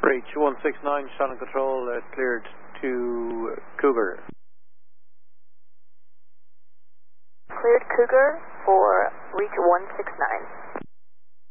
Reach 169, Shannon Control, cleared to Cougar. Cleared Cougar for reach 169.